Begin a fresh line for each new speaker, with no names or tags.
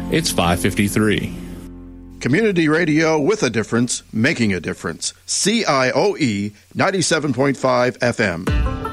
It's 5:53.
Community radio with a difference, making a difference. CIOE 97.5 FM.